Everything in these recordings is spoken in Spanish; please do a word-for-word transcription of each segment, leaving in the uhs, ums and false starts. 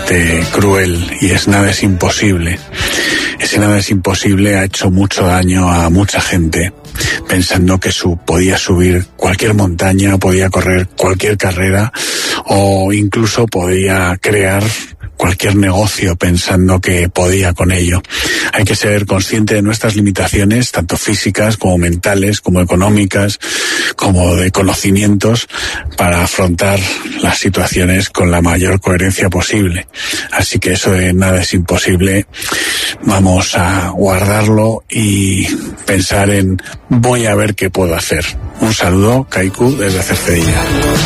realmente cruel y es nada es imposible. Ese nada es imposible ha hecho mucho daño a mucha gente, pensando que su, podía subir cualquier montaña, podía correr cualquier carrera o incluso podía crear cualquier negocio pensando que podía con ello. Hay que ser consciente de nuestras limitaciones, tanto físicas como mentales, como económicas, como de conocimientos, para afrontar las situaciones con la mayor coherencia posible. Así que eso de nada es imposible, vamos a guardarlo y pensar en voy a ver qué puedo hacer. Un saludo, Kaiku, desde Cercedilla.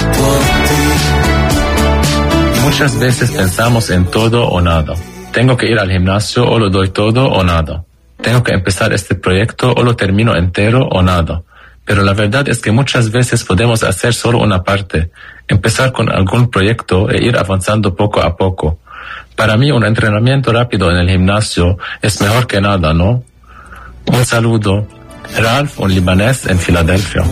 Muchas veces pensamos en todo o nada. Tengo que ir al gimnasio o lo doy todo o nada. Tengo que empezar este proyecto o lo termino entero o nada. Pero la verdad es que muchas veces podemos hacer solo una parte, empezar con algún proyecto e ir avanzando poco a poco. Para mí un entrenamiento rápido en el gimnasio es mejor que nada, ¿no? Un saludo. Ralph, un libanés en Filadelfia.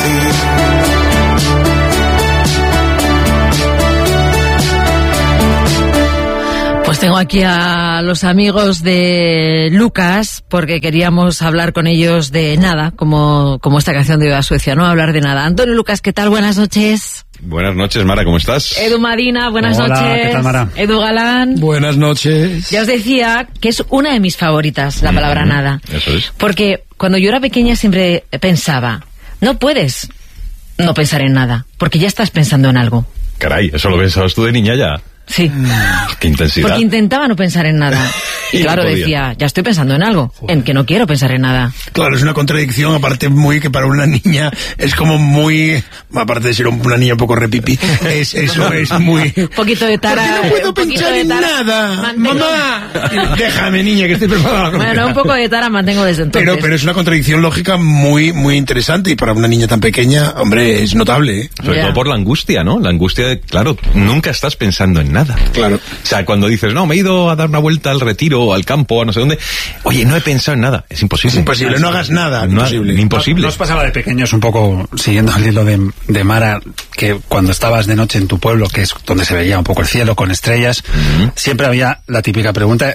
Pues tengo aquí a los amigos de Lucas, porque queríamos hablar con ellos de nada, como, como esta canción de Viva Suecia, ¿no? Hablar de nada. Antonio Lucas, ¿qué tal? Buenas noches. Buenas noches, Mara, ¿cómo estás? Edu Madina, buenas Hola, noches. ¿qué tal, Mara? Edu Galán. Buenas noches. Ya os decía que es una de mis favoritas, la palabra Mm, nada. Eso es. Porque cuando yo era pequeña siempre pensaba, no puedes no pensar en nada, porque ya estás pensando en algo. Caray, eso lo pensabas tú de niña ya. Sí. Qué intensidad. Porque intentaba no pensar en nada. Y Y claro, no podía. decía, ya estoy pensando en algo, en que no quiero pensar en nada. Claro, es una contradicción, aparte muy que para una niña es como muy, aparte de ser una niña un poco repipi, es, eso es muy... Un poquito de tara. Porque no puedo un poquito pensar de en tara. nada, Mantengo- mamá. Déjame, niña, que estoy preparada. con Bueno, un poco de tara mantengo desde entonces. Pero, pero es una contradicción lógica muy, muy interesante y para una niña tan pequeña, hombre, es notable, ¿eh? Sobre Ya. todo por la angustia, ¿no? La angustia de, claro, nunca estás pensando en nada. Claro. O sea, cuando dices, no, me he ido a dar una vuelta al retiro o al campo, a no sé dónde, oye, no he pensado en nada. Es imposible. Es imposible, no hagas nada, No, imposible. imposible. ¿Nos pasaba de pequeños un poco, siguiendo el hilo de, de Mara, que cuando estabas de noche en tu pueblo, que es donde se veía un poco el cielo con estrellas, Ujú. siempre había la típica pregunta,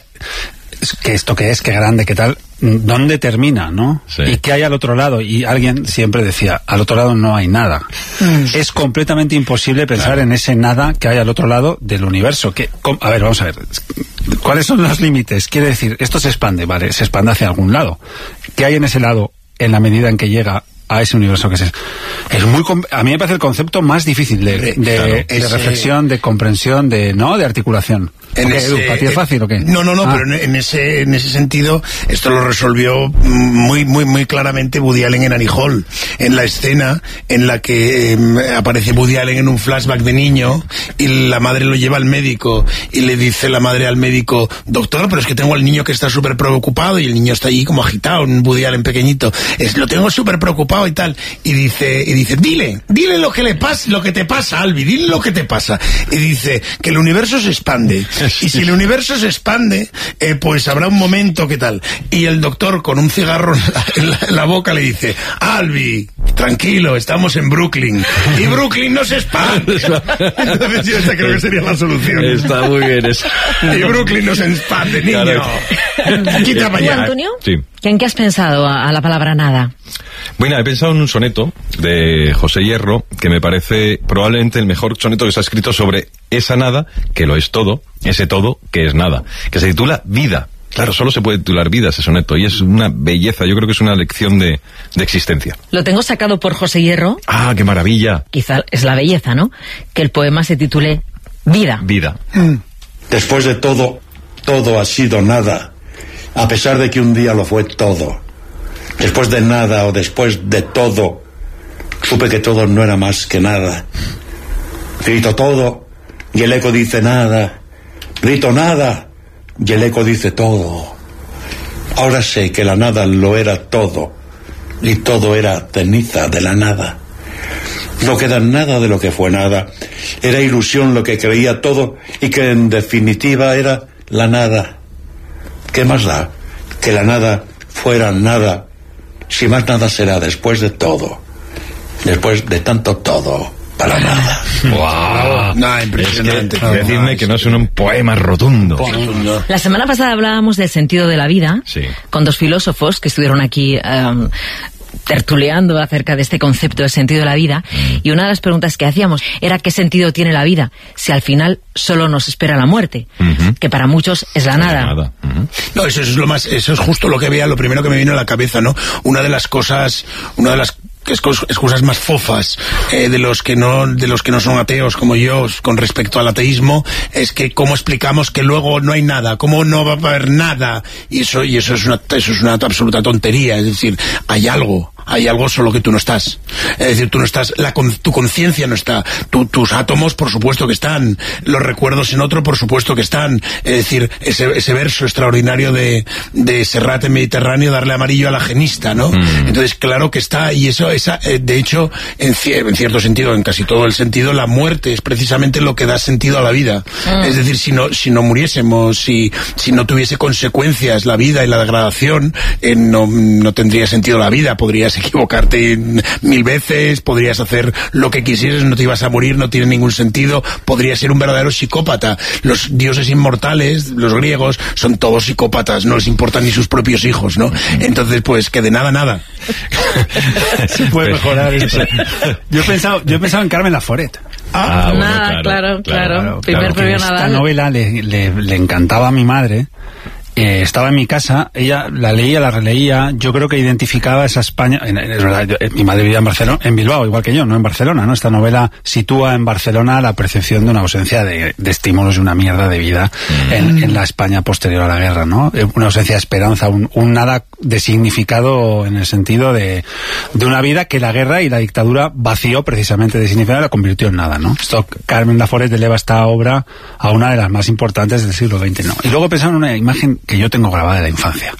¿qué esto qué es? ¿Qué grande? ¿Qué tal? ¿Dónde termina, no? Sí. ¿Y qué hay al otro lado? Y alguien siempre decía, al otro lado no hay nada. Es completamente imposible pensar en ese nada que hay al otro lado del universo. Que, com- a ver, vamos a ver. ¿Cuáles son los límites? Quiere decir, esto se expande, vale, se expande hacia algún lado. ¿Qué hay en ese lado en la medida en que llega a ese universo que es? Es muy, com- a mí me parece el concepto más difícil de, de, Claro, de ese- reflexión, de comprensión, de, ¿no? De articulación. En ¿O qué, ese- Edu, ¿para ti es fácil o qué? No, no, no, Ah. pero en, en ese en ese sentido esto lo resolvió muy muy muy claramente Woody Allen en Annie Hall, en la escena en la que eh, aparece Woody Allen en un flashback de niño y la madre lo lleva al médico y le dice la madre al médico, doctor, pero es que tengo al niño que está súper preocupado, y el niño está allí como agitado, un Woody Allen pequeñito, es, lo tengo súper preocupado y tal, y dice, y dice, dile, dile lo que le pasa, lo que te pasa, Albi, dile lo que te pasa, y dice que el universo se expande. Y si el universo se expande, eh, pues habrá un momento que tal. Y el doctor con un cigarro en la, en la, en la boca le dice, Albi, tranquilo, estamos en Brooklyn. Y Brooklyn no se expande. Entonces yo esta creo que sería la solución. Está muy bien eso. Y Brooklyn no se expande, niño. Claro. Quita para ¿Tú, allá. Antonio? Sí. ¿En qué has pensado a, a la palabra nada? Bueno, he pensado en un soneto de José Hierro que me parece probablemente el mejor soneto que se ha escrito sobre esa nada, que lo es todo, ese todo que es nada, que se titula Vida. Claro, solo se puede titular Vida ese soneto y es una belleza, yo creo que es una lección de, de existencia. Lo tengo sacado por José Hierro, ¡Ah, qué maravilla! quizá es la belleza, ¿no? Que el poema se titule Vida. Vida. Después de todo, todo ha sido nada, a pesar de que un día lo fue todo. Después de nada o después de todo, supe que todo no era más que nada. Grito todo y el eco dice nada. Grito nada y el eco dice todo. Ahora sé que la nada lo era todo y todo era ceniza de la nada. No queda nada de lo que fue nada. Era ilusión lo que creía todo y que en definitiva era la nada. ¿Qué más da que la nada fuera nada si más nada será después de todo? Después de tanto todo. para nada. ¡Wow! No, impresionante. Es que, decidme que no es un poema rotundo. Rotundo. La semana pasada hablábamos del sentido de la vida, Sí. con dos filósofos que estuvieron aquí um, tertuleando acerca de este concepto del sentido de la vida, y una de las preguntas que hacíamos era ¿qué sentido tiene la vida si al final solo nos espera la muerte? Uh-huh. Que para muchos es la nada. Nada. Uh-huh. No, eso es lo más, eso es justo lo que veía, lo primero que me vino a la cabeza, ¿no? Una de las cosas, una de las excusas más fofas eh, de los que no de los que no son ateos como yo con respecto al ateísmo es que cómo explicamos que luego no hay nada, cómo no va a haber nada, y eso y eso es una eso es una absoluta tontería. Es decir, hay algo hay algo solo que tú no estás, es decir, tú no estás, la con, tu conciencia no está, tu, tus átomos por supuesto que están, los recuerdos en otro por supuesto que están, es decir, ese, ese verso extraordinario de, de Serrat en Mediterráneo, darle amarillo a la genista, ¿no? Mm. Entonces claro que está, y eso esa, eh, de hecho en, en cierto sentido, en casi todo el sentido, la muerte es precisamente lo que da sentido a la vida. Mm. Es decir, si no, si no muriésemos, si, si no tuviese consecuencias la vida y la degradación, eh, no, no tendría sentido la vida. Podrías equivocarte mil veces, podrías hacer lo que quisieras, no te ibas a morir, no tiene ningún sentido, podrías ser un verdadero psicópata. Los dioses inmortales, los griegos, son todos psicópatas, no les importan ni sus propios hijos, ¿no? Entonces, pues, que de nada, nada. Se puede mejorar esto. Yo he pensado, yo he pensado en Carmen Laforet. Ah, ah, nada, bueno, claro, claro, claro, claro. Primer premio Nadal. Esta novela le, le, le encantaba a mi madre. Eh, estaba en mi casa, ella la leía, la releía, yo creo que identificaba esa España, en, en, es verdad, yo, eh, mi madre vivía en Barcelona, en Bilbao, igual que yo, no en Barcelona, ¿no? Esta novela sitúa en Barcelona la percepción de una ausencia de, de estímulos y una mierda de vida mm. en, en la España posterior a la guerra, ¿no? Una ausencia de esperanza, un, un nada de significado en el sentido de, de una vida que la guerra y la dictadura vació precisamente de significado y la convirtió en nada, ¿no? Esto, Carmen Laforet eleva esta obra a una de las más importantes del siglo veinte, ¿no? Y luego pensaba en una imagen que yo tengo grabada de la infancia.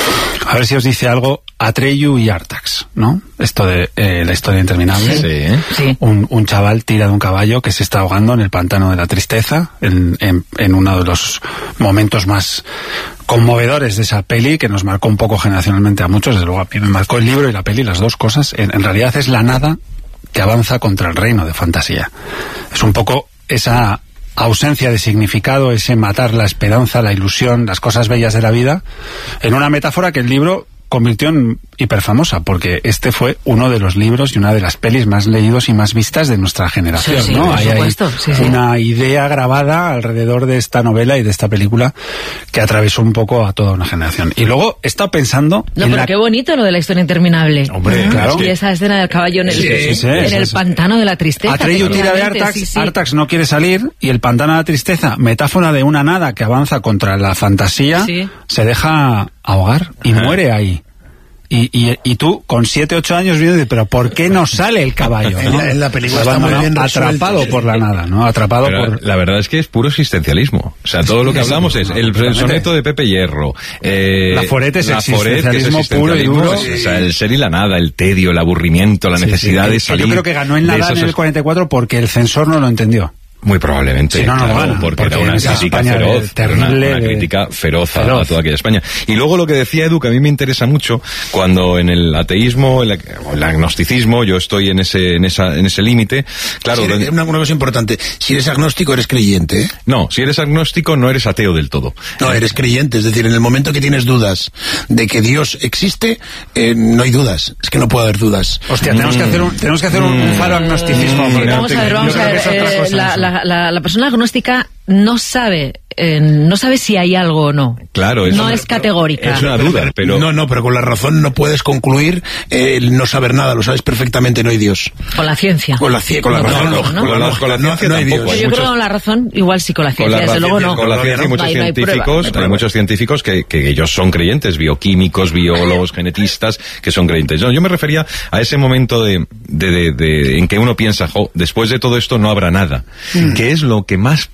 A ver si os dice algo Atreyu y Artax, ¿no? Esto de eh, la historia interminable. Sí, ¿eh? Sí. Un, un chaval tira de un caballo que se está ahogando en el pantano de la tristeza, en, en, en uno de los momentos más conmovedores de esa peli, que nos marcó un poco generacionalmente a muchos. Desde luego a mí me marcó el libro y la peli, las dos cosas. En, en realidad es la nada que avanza contra el reino de fantasía. Es un poco esa ausencia de significado, ese matar la esperanza, la ilusión, las cosas bellas de la vida, en una metáfora que el libro convirtió en hiperfamosa, porque este fue uno de los libros y una de las pelis más leídos y más vistas de nuestra generación, sí, sí, ¿no? por Hay, hay supuesto, sí, sí. una idea grabada alrededor de esta novela y de esta película que atravesó un poco a toda una generación. Y luego he estado pensando... No, en pero la... qué bonito lo de la historia interminable. Hombre, claro. Y esa escena del caballo en el, Sí, sí, sí, en sí, el sí. pantano de la tristeza. Atreyu tira de Artax, sí, sí. Artax no quiere salir, y el pantano de la tristeza, metáfora de una nada que avanza contra la fantasía, Sí. se deja ahogar y Ajá. muere ahí. Y, y, y tú, con siete, ocho años, viendo, pero ¿por qué no sale el caballo? En ¿no? la- en la película está Abandonado, muy bien resuelto, atrapado sí. por la nada, ¿no? Atrapado Pero por... la verdad es que es puro existencialismo. O sea, todo lo que hablamos es el, el soneto de Pepe Hierro. Eh, Laforet es Laforet, que es existencialismo puro y duro. es- O sea, el ser y la nada, el tedio, el aburrimiento, la Sí, necesidad sí, de que- salir. que yo creo que ganó en de Nadal esos- en el cuarenta y cuatro porque el censor no lo entendió. Muy probablemente, Si no, no lo claro, gana, porque, porque era una en esa crítica España feroz, terrible era una, una de- crítica feroz a, feroz. a toda aquella España. Y luego lo que decía Edu, que a mí me interesa mucho, cuando en el ateísmo, el, o el agnosticismo, yo estoy en ese en esa en ese límite, claro. Sí, donde- una, una cosa importante, si eres agnóstico eres creyente, ¿eh? no, si eres agnóstico no eres ateo del todo. No, eres creyente, es decir, en el momento que tienes dudas de que Dios existe, eh, no hay dudas, es que no puede haber dudas. Hostia, tenemos que hacer un, tenemos que hacer un, un faro agnosticismo. porque Vamos a ver, yo vamos creo a que ver. es otra eh, cosa la, eso. la, la, la persona agnóstica no sabe, eh, no sabe si hay algo o no. Claro, es no una- es categórica. Es una duda, pero No, no, pero con la razón no puedes concluir eh, el no saber nada, lo sabes perfectamente, no hay Dios. Con la ciencia. Con la, cie- con la No, razón, no, no, no. con la, Con la- lógica, con la no, ciencia no hay tampoco, Dios. hay Yo muchos- creo que con la razón, igual sí con la con ciencia, la, desde luego ciencia- no. con la ciencia hay No muchos hay- no hay prueba, científicos, no hay prueba. hay muchos científicos que, que ellos son creyentes, bioquímicos, biólogos, genetistas, que son creyentes. No, yo me refería a ese momento de, de, de, de- en que uno piensa, jo, después de todo esto no habrá nada. Mm. ¿Qué es lo que más puede aliviar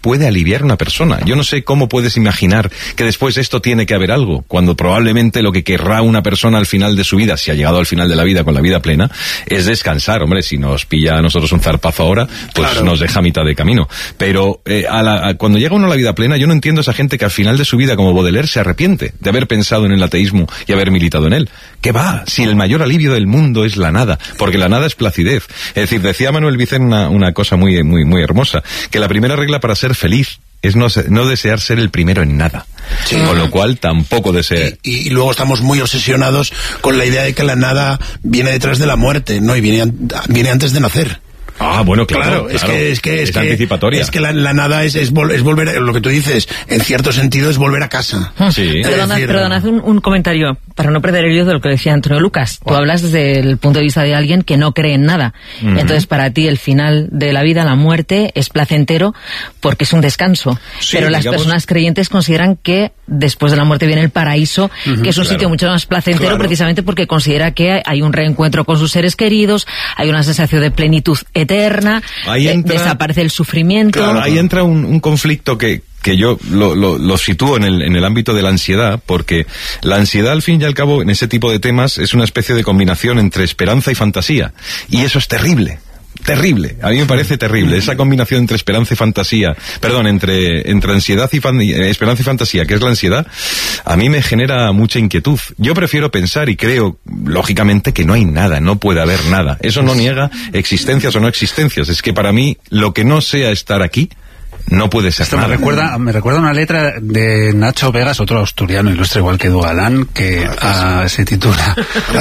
aliviar a una persona. Yo no sé cómo puedes imaginar que después de esto tiene que haber algo, cuando probablemente lo que querrá una persona al final de su vida, si ha llegado al final de la vida con la vida plena, es descansar. Hombre, si nos pilla a nosotros un zarpazo ahora, pues claro, nos deja a mitad de camino. Pero eh, a la, a, cuando llega uno a la vida plena, yo no entiendo a esa gente que al final de su vida, como Baudelaire, se arrepiente de haber pensado en el ateísmo y haber militado en él. ¿Qué va? Si el mayor alivio del mundo es la nada, porque la nada es placidez. Es decir, decía Manuel Vicent una, una cosa muy, muy, muy hermosa, que la primera regla para ser feliz es no, no desear ser el primero en nada. Sí. Con lo cual tampoco desea. Y, y luego estamos muy obsesionados con la idea de que la nada viene detrás de la muerte, ¿no? Y viene, viene antes de nacer. Ah, bueno, claro, claro, claro. es que es que es, es que, anticipatoria. Es que la, la nada es, es, vol, es volver, lo que tú dices, en cierto sentido es volver a casa. Sí. Perdona, decir, perdona, haz un, un comentario para no perder el hilo de lo que decía Antonio Lucas. Tú oh. hablas desde el punto de vista de alguien que no cree en nada. Uh-huh. Entonces, para ti el final de la vida, la muerte, es placentero porque es un descanso. Sí, pero las digamos... personas creyentes consideran que después de la muerte viene el paraíso, uh-huh, que es un claro. sitio mucho más placentero, claro. precisamente porque considera que hay un reencuentro con sus seres queridos, hay una sensación de plenitud eterna. Ahí entra, desaparece el sufrimiento. Claro, ahí entra un, un conflicto que, que yo lo, lo, lo sitúo en el, en el ámbito de la ansiedad, porque la ansiedad, al fin y al cabo, en ese tipo de temas, es una especie de combinación entre esperanza y fantasía. Y eso es terrible. Terrible, a mí me parece terrible esa combinación entre esperanza y fantasía, perdón, entre entre ansiedad y fan, eh, esperanza y fantasía, que es la ansiedad, a mí me genera mucha inquietud. Yo prefiero pensar y creo, lógicamente, que no hay nada, no puede haber nada. Eso no niega existencias o no existencias, es que para mí lo que no sea estar aquí no puede ser Esto nada. Me recuerda, me recuerda una letra de Nacho Vegas, otro asturiano ilustre igual que Dugalán, que ah, se titula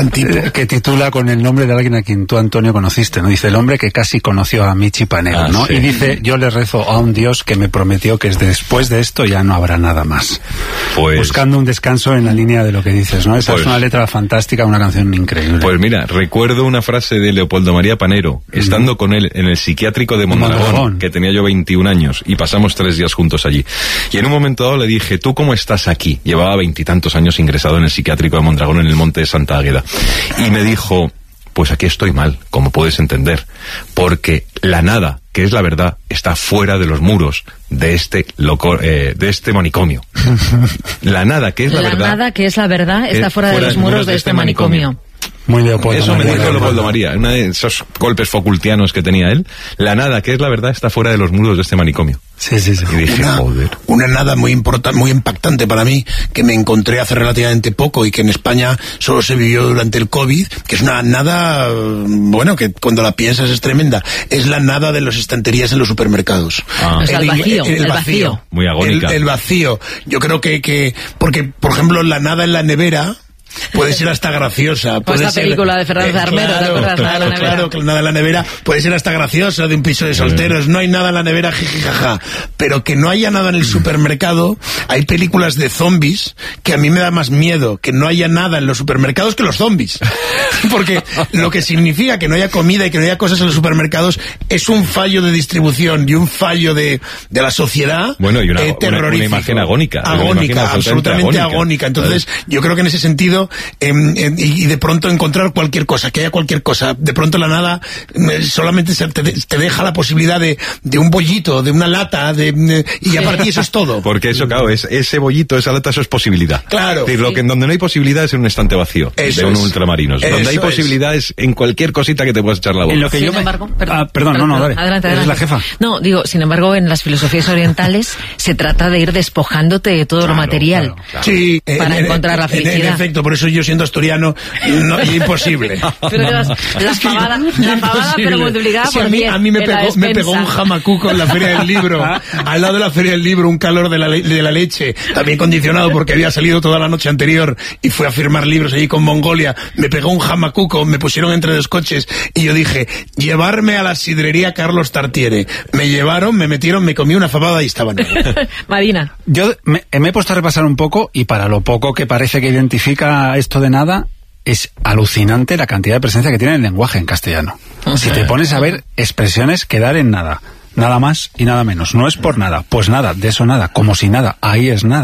que titula con el nombre de alguien a quien tú, Antonio, conociste, ¿no? Dice, el hombre que casi conoció a Michi Panero, ah, ¿no? Sí. Y dice, yo le rezo a un Dios que me prometió que después de esto ya no habrá nada más. Pues, buscando un descanso en la línea de lo que dices, ¿no? Esa pues, es una letra fantástica, una canción increíble. Pues mira, recuerdo una frase de Leopoldo María Panero, estando mm. con él en el psiquiátrico de Mondragón, Mondragón, que tenía yo veintiún años, y pasamos tres días juntos allí. Y en un momento dado le dije, ¿tú cómo estás aquí? Llevaba veintitantos años ingresado en el psiquiátrico de Mondragón en el monte de Santa Águeda. Y me dijo, pues aquí estoy mal, como puedes entender, porque la nada, que es la verdad, está fuera de los muros de este loco, eh, de este manicomio. La nada, que es la, la verdad... La nada, que es la verdad, está fuera, fuera de los muros de, de este manicomio. manicomio. Muy Leopoldo Eso María. me dijo Leopoldo María, uno de esos golpes Foucaultianos que tenía él. La nada, que es la verdad, está fuera de los muros de este manicomio. Sí, sí, sí. Y dije, una, joder. Una nada muy importante, muy impactante para mí, que me encontré hace relativamente poco y que en España solo se vivió durante el COVID, que es una nada, bueno, que cuando la piensas es tremenda. Es la nada de las estanterías en los supermercados. Ah. O sea, el, el vacío. El, el vacío. vacío. Muy agónica. El, el vacío. Yo creo que, que, porque, por ejemplo, la nada en la nevera, puede ser hasta graciosa. Puede esta ser, película de Fernández eh, Armero, claro, ¿te acuerdas? Claro, nada claro, que nada en la nevera puede ser hasta graciosa, de un piso de solteros. No hay nada en la nevera, jijijaja. Pero que no haya nada en el supermercado. Hay películas de zombies que a mí me da más miedo que no haya nada en los supermercados que los zombies. Porque lo que significa que no haya comida y que no haya cosas en los supermercados es un fallo de distribución y un fallo de, de la sociedad. Bueno, y una, eh, una, una imagen agónica. Agónica, imagen absolutamente agónica. agónica. Entonces, ¿vale? Yo creo que en ese sentido, eh, eh, y de pronto encontrar cualquier cosa, que haya cualquier cosa, de pronto la nada eh, solamente se te, te deja la posibilidad de, de un bollito, de una lata, de, de y a partir de eso es todo. Porque eso, claro, es, ese bollito, esa lata, eso es posibilidad. Claro. Es decir, sí. Lo que en donde no hay posibilidad es en un estante vacío, eso de un es. ultramarinos. Eso donde hay posibilidades es en cualquier cosita que te puedas echar la boca. En lo que sin yo embargo, me... perdón, ah, perdón, perdón, no, no, dale. Adelante, adelante. Eres la jefa. No, digo, sin embargo, en las filosofías orientales se trata de ir despojándote de todo claro, lo material. Claro, claro. Sí, para en, encontrar la felicidad. En, en efecto, por eso yo siendo asturiano, no, imposible. Pero te vas, la pavada, la pavada pero multiplicada sí, por a mí, diez a mí me, en pegó, me pegó un jamacuco en la Feria del Libro, al lado de la Feria del Libro, un calor de la, de la leche, también condicionado porque había salido toda la noche anterior y fue a firmar libros allí con Mongolia. Me pegó un jamacuco, me pusieron entre dos coches y yo dije, llevarme a la sidrería Carlos Tartiere. Me llevaron, me metieron, me comí una fabada y estaban. Marina. Yo me, me he puesto a repasar un poco y para lo poco que parece que identifica esto de nada, es alucinante la cantidad de presencia que tiene el lenguaje en castellano. Okay. Si te pones a ver expresiones que dar en nada, nada más y nada menos. No es por nada, pues nada, de eso nada, como si nada, ahí es nada.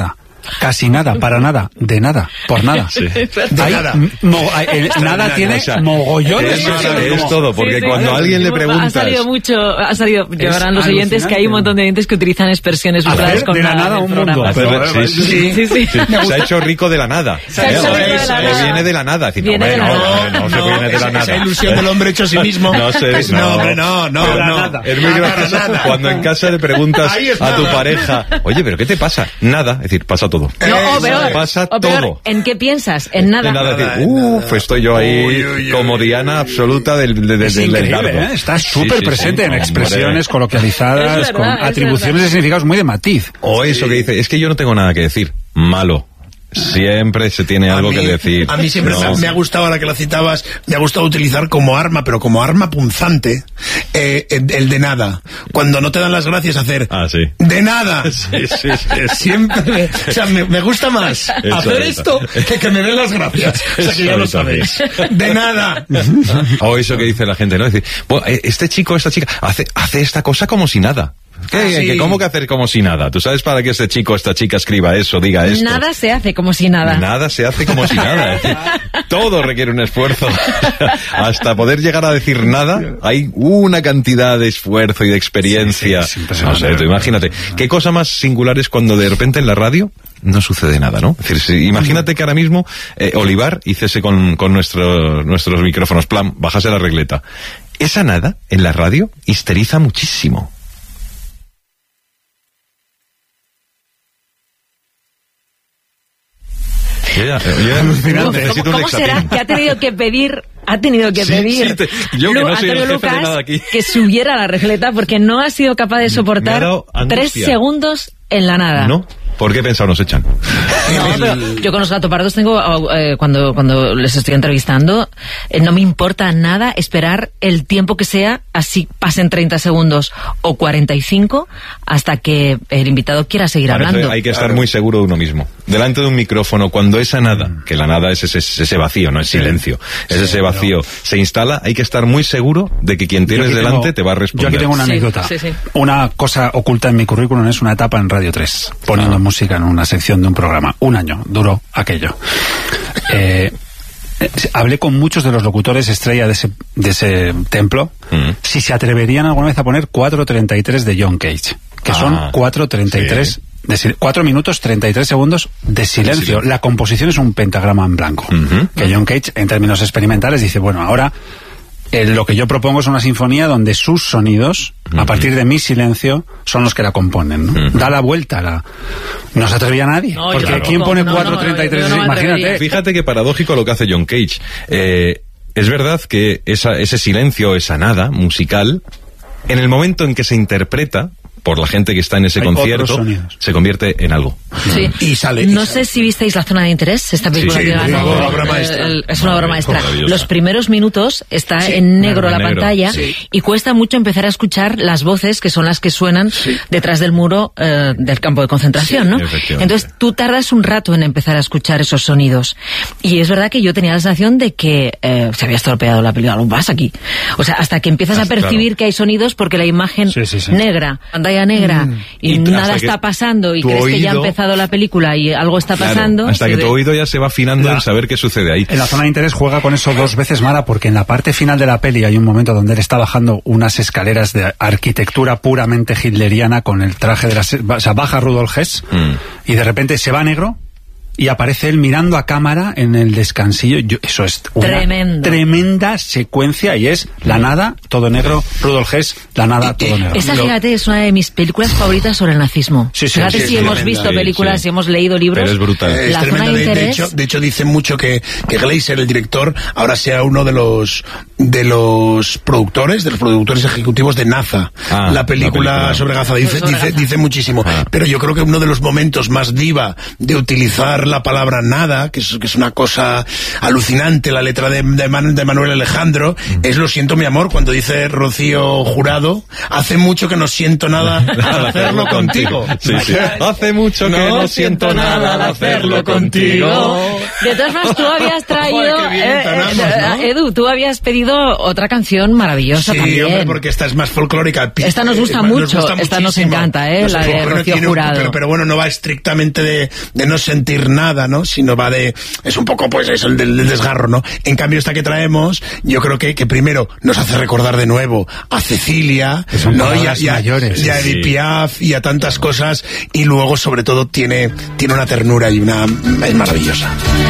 casi nada, para nada, de nada, por nada. Sí. De Hay nada. mo- hay- el- nada tiene O sea, mogollones. es, o sea, es como- todo, porque Sí, sí. cuando a alguien le Ha preguntas... salido mucho, ha salido, llevarán los oyentes que hay un alucinante. montón de oyentes que utilizan expresiones A ver, usadas con de la nada nada en el un mundo. programa. Pero, sí, sí, Sí, sí. sí. Se ha hecho rico de la nada. Se ha hecho Eh, rico de la eh, nada. Viene de la nada. Decir, no, Viene hombre, de la no, nada. no, no se viene de la esa, nada. esa ilusión del hombre hecho a sí mismo. No sé, Es- no, no. hombre, no, no, Para no. nada. Es muy Para gracioso nada. cuando en casa le preguntas Ahí es a tu nada. pareja, oye, ¿pero qué te pasa? Nada. Es decir, pasa todo. No, o Eso peor, pasa o peor, todo. ¿en qué piensas? En nada. De nada, Nada, decir, uff, estoy yo ahí Uy, uy, uy, como uy. Diana absoluta del, del, Es del increíble, dardo. ¿eh? Está Sí, súper sí, presente sí, en hombre. expresiones coloquializadas, Es verdad, con es atribuciones verdad. de significados muy de matiz. O eso que dice, es que yo no tengo nada que decir. Malo. Siempre se tiene algo a mí, que decir. A mí siempre No. me, me ha gustado, ahora que lo citabas, me ha gustado utilizar como arma, pero como arma punzante, eh, el, el de nada. Cuando no te dan las gracias, hacer Ah, sí. de nada. Sí, sí, sí. Siempre, me, o sea, me, me gusta más Eso, hacer eso. esto que que me den las gracias. O sea, que ya Eso, lo eso. sabéis. De nada. O eso que dice la gente, ¿no? Es decir, bueno, eh, este chico, esta chica, hace, hace esta cosa como si nada. ¿Qué, Ah, sí. ¿Qué- ¿Cómo que hacer como si nada? ¿Tú sabes para qué este chico, esta chica escriba eso, diga esto? Nada se hace como si nada. Nada se hace como si nada. Es decir, todo requiere un esfuerzo. Hasta poder llegar a decir nada, hay una cantidad de esfuerzo y de experiencia. Sí, sí, es no impresionante. sé, tú imagínate. ¿Qué cosa más singular es cuando de repente en la radio no sucede nada, ¿no? Es decir, si- imagínate que ahora mismo eh, Olivar hiciese con, con nuestro, nuestros micrófonos, plan, bajase la regleta. Esa nada en la radio histeriza muchísimo. Yo ya, yo ya Alucinante. necesito ¿Cómo, un cómo será Lexapin. que ha tenido que pedir, ha tenido que Sí, pedir sí, te- yo que Lu- no soy el Antonio jefe de Lucas nada aquí. que subiera a la regleta porque no ha sido capaz de Me soportar ha dado tres angustia. segundos en la nada? ¿No? ¿Por qué pensado nos echan? No, pero yo con los gatopardos tengo, eh, cuando, cuando les estoy entrevistando, eh, no me importa nada esperar el tiempo que sea, así pasen treinta segundos o cuarenta y cinco, hasta que el invitado quiera seguir Para eso hablando. hay que estar muy seguro de uno mismo. Delante de un micrófono, cuando esa nada, que la nada es ese, ese vacío, no es silencio, es ese vacío, se instala, hay que estar muy seguro de que quien Yo tienes aquí delante tengo- te va a Yo responder. aquí tengo una Sí, anécdota. sí, sí. Una cosa oculta en mi currículum es una etapa en Radio tres, poniendo música en una sección de un programa. Un año duró aquello. Eh, eh, hablé con muchos de los locutores estrella de ese, de ese templo, Mm. si se atreverían alguna vez a poner cuatro treinta y tres de John Cage, que Ah, son cuatro treinta y tres... sí. De sil- cuatro minutos treinta y tres segundos de silencio. silencio. La composición es un pentagrama en blanco. Ujú. Que John Cage, en términos experimentales, dice, bueno, ahora eh, lo que yo propongo es una sinfonía donde sus sonidos, a partir de mi silencio, son los que la componen, ¿no? Ujú. Da la vuelta a la... No se atrevía nadie. No, yo porque tampoco. ¿quién pone No, no, cuatro treinta y tres? yo no me Imagínate. atrevería. Fíjate que paradójico lo que hace John Cage. Eh, es verdad que esa, ese silencio, esa nada musical, en el momento en que se interpreta por la gente que está en ese Hay concierto, otros sonidos. se convierte en algo. Sí. Y sale. y No sale. sé si visteis La Zona de Interés, esta película Sí, que sí, ganó. una obra eh, maestra. el- es una obra maestra. Maravillosa. Los primeros minutos está Sí, en negro en la negro, pantalla sí. y cuesta mucho empezar a escuchar las voces que son las que suenan detrás del muro eh, del campo de concentración, Sí, ¿no? efectivamente. Entonces tú tardas un rato en empezar a escuchar esos sonidos. Y es verdad que yo tenía la sensación de que eh, se había estropeado la película. ¿Lo vas aquí? O sea, hasta que empiezas Ah, a percibir claro. que hay sonidos porque la imagen Sí, sí, sí. negra, pantalla negra y, Y nada hasta que está pasando y tu crees que ya ha oído- empezado la película y algo está Claro, pasando. hasta se que ve- tu oído ya se va afinando La- en saber qué sucede ahí. En la zona de interés juega con eso dos veces, Mara, porque en la parte final de la peli hay un momento donde él está bajando unas escaleras de arquitectura puramente hitleriana con el traje de la... se- O sea, baja Rudolf Hess Mm. y de repente se va a negro y aparece él mirando a cámara en el descansillo. Yo- eso es una Tremendo. tremenda secuencia y es la nada, todo negro, Rudolf Hess, la nada, todo negro. Esa, Lo- fíjate, es una de mis películas favoritas sobre el nazismo. Sí, sí, fíjate sí, si sí, hemos tremenda. visto Sí, películas, sí. si hemos leído libros. Pero es brutal. Eh, La es zona tremenda. de De, de interés. hecho, de hecho, dicen mucho que, que Glazer, el director, ahora sea uno de los de los productores, de los productores ejecutivos de Naza. Ah, la, película la película. sobre Gaza. Dice, Sobre dice, Gaza. dice muchísimo. Ah. Pero yo creo que uno de los momentos más diva de utilizar la palabra nada, que es, que es una cosa alucinante, la letra de, de, Man, de Manuel Alejandro, mm. es Lo siento mi amor, cuando dice Rocío Jurado, hace mucho que no siento nada al hacerlo contigo. Sí, sí. Hace mucho que no, no siento nada al hacerlo contigo. De todas formas, tú habías traído, Joder, qué bien, eh, ganamos, ¿no? Edu, tú habías pedido otra canción maravillosa sí, también. Hombre, porque esta es más folclórica. Esta nos gusta eh, mucho, nos gusta esta nos encanta, ¿eh? Nos la de Rocío tiene, Jurado. Pero, pero bueno, no va estrictamente de, de no sentir nada, ¿no? Sino va de... Es un poco, pues, eso, el del, del desgarro, ¿no? En cambio, esta que traemos, yo creo que, que primero nos hace recordar de nuevo a Cecilia, ¿no? Y a, y a, mayores, y a Edith sí. Piaf y a tantas cosas, y luego, sobre todo, tiene, tiene una ternura y una... es maravillosa.